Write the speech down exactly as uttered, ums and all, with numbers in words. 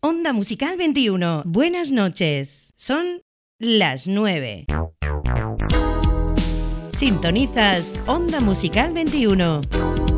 Onda Musical veintiuno. Buenas noches. Son las nueve. Sintonizas Onda Musical veintiuno.